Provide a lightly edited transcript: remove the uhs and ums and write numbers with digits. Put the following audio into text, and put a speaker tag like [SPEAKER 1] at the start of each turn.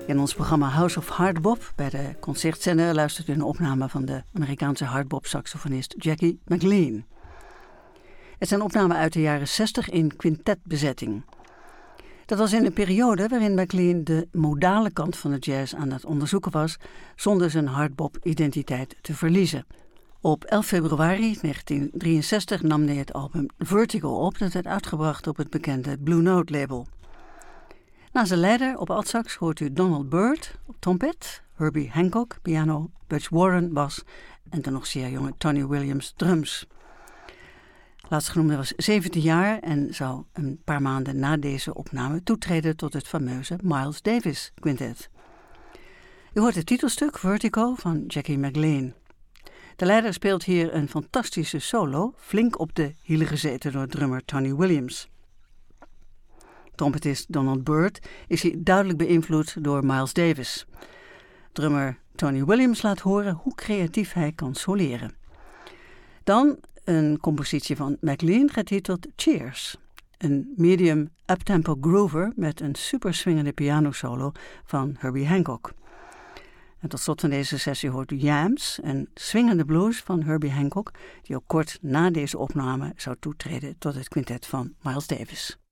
[SPEAKER 1] In ons programma House of Hardbop bij de Concertzender luistert u een opname van de Amerikaanse hardbop-saxofonist Jackie McLean. Het zijn opnamen uit de jaren 60 in quintetbezetting. Dat was in een periode waarin McLean de modale kant van de jazz aan het onderzoeken was, zonder zijn hardbop-identiteit te verliezen. Op 11 februari 1963 nam hij het album Vertigo op, dat werd uitgebracht op het bekende Blue Note label. Na zijn leider op altsax hoort u Donald Byrd op trompet, Herbie Hancock piano, Butch Warren bas en de nog zeer jonge Tony Williams drums. Laatstgenoemde was 17 jaar en zou een paar maanden na deze opname toetreden tot het fameuze Miles Davis Quintet. U hoort het titelstuk Vertigo van Jackie McLean. De leider speelt hier een fantastische solo, flink op de hielen gezeten door drummer Tony Williams. Trompetist Donald Byrd is hier duidelijk beïnvloed door Miles Davis. Drummer Tony Williams laat horen hoe creatief hij kan soleren. Dan een compositie van McLean getiteld Cheers. Een medium uptempo groover met een super swingende pianosolo van Herbie Hancock. En tot slot van deze sessie hoort u Yams, een swingende blues van Herbie Hancock, die ook kort na deze opname zou toetreden tot het quintet van Miles Davis.